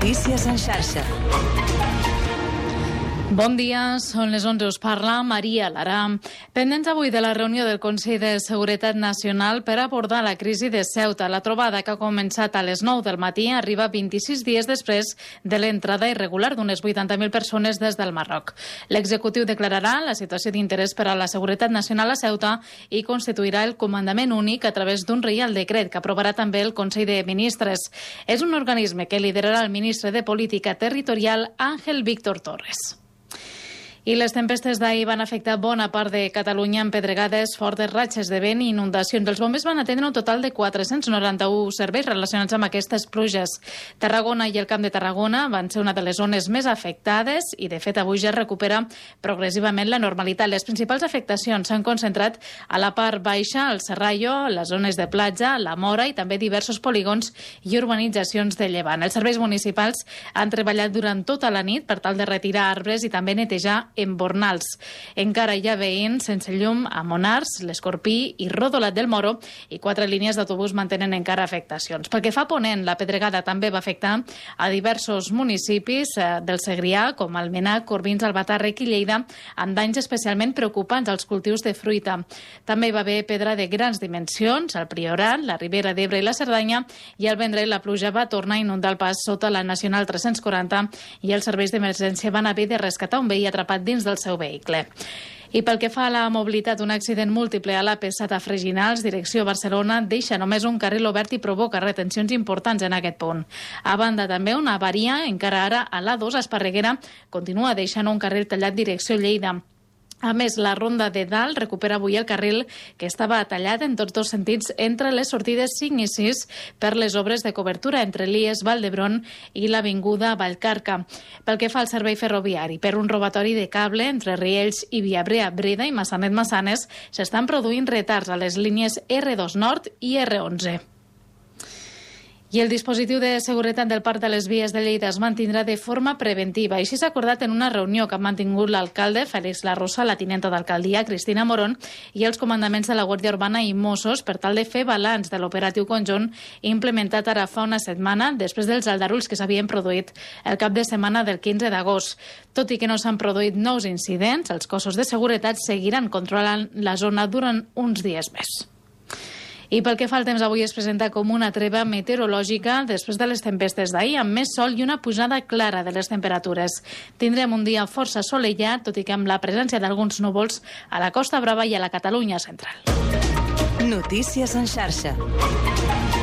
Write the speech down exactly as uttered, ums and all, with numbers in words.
Notícies en xarxa. Bon dia, són les onze, us parla Maria Lara. Pendents avui de la reunió del Consell de Seguretat Nacional per abordar la crisi de Ceuta. La trobada, que ha començat a les nou del matí, arriba vint-i-sis dies després de l'entrada irregular d'unes vuitanta mil persones des del Marroc. L'executiu declararà la situació d'interès per a la seguretat nacional a Ceuta i constituirà el comandament únic a través d'un reial decret que aprovarà també el Consell de Ministres. És un organisme que liderarà el ministre de Política Territorial, Ángel Víctor Torres. I les tempestes d'ahir van afectar bona part de Catalunya amb pedregades, fortes ratxes de vent i inundacions. Els bombers van atendre un total de quatre-cents noranta-u serveis relacionats amb aquestes pluges. Tarragona i el Camp de Tarragona van ser una de les zones més afectades i, de fet, avui ja es recupera progressivament la normalitat. Les principals afectacions s'han concentrat a la part baixa, al Serrallo, les zones de platja, la Mora i també diversos polígons i urbanitzacions de Llevant. Els serveis municipals han treballat durant tota la nit per tal de retirar arbres i també netejar embornals. Encara hi ha veïns sense llum a Monars, l'Escorpí i Rodolat del Moro, i quatre línies d'autobús mantenen encara afectacions. Pel que fa a Ponent, la pedregada també va afectar a diversos municipis del Segrià, com Almenar, Corbins, Albatàrrec i Lleida, amb danys especialment preocupants als cultius de fruita. També hi va haver pedra de grans dimensions al Priorat, la Ribera d'Ebre i la Cerdanya, i al Vendrell la pluja va tornar a inundar el pas sota la Nacional tres-cents quaranta i els serveis d'emergència van haver de rescatar un veí atrapat dins del seu vehicle. I pel que fa a la mobilitat, un accident múltiple a l'A P set a Freginals, direcció Barcelona, deixa només un carril obert i provoca retencions importants en aquest punt. A banda, també una avaria, encara ara a l'A dos a Esparreguera, continua deixant un carril tallat direcció Lleida. A més, la Ronda de Dalt recupera avui el carril que estava tallat en tots dos sentits entre les sortides cinc i sis per les obres de cobertura entre l'I E S Vall d'Hebron i l'Avinguda Vallcarca. Pel que fa al servei ferroviari, per un robatori de cable entre Riells i Viabrea-Breda i Massanet-Massanes s'estan produint retards a les línies R dos Nord i R onze. I el dispositiu de seguretat del Parc de les Vies de Lleida es mantindrà de forma preventiva. Així s'ha acordat en una reunió que han mantingut l'alcalde Félix Larrosa, la tinenta d'alcaldia Cristina Morón i els comandaments de la Guàrdia Urbana i Mossos per tal de fer balanç de l'operatiu conjunt implementat ara fa una setmana després dels aldarulls que s'havien produït el cap de setmana del quinze d'agost. Tot i que no s'han produït nous incidents, els cossos de seguretat seguiran controlant la zona durant uns dies més. I pel que fa al temps, avui es presenta com una treva meteorològica després de les tempestes d'ahir, amb més sol i una pujada clara de les temperatures. Tindrem un dia força assolellat, tot i que amb la presència d'alguns núvols a la Costa Brava i a la Catalunya central. Notícies en xarxa.